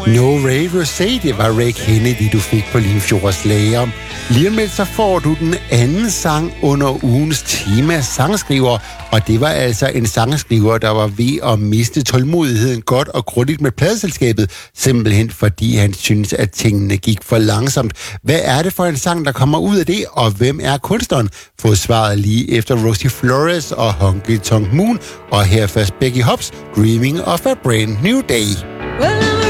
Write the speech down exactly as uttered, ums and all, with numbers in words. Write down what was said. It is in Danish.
No Radio Say, det var Ray Kennedy, du fik på Limfjords Lager. Lige om lidt, så får du den anden sang under ugens tema sangskriver, og det var altså en sangskriver, der var ved at miste tålmodigheden godt og grundigt med pladeselskabet, simpelthen fordi han synes, at tingene gik for langsomt. Hvad er det for en sang, der kommer ud af det, og hvem er kunstneren? Få svaret lige efter Rosie Flores og Honky Tonk Moon, og her først Becky Hobbs, Dreaming of a Brand New Day. Well,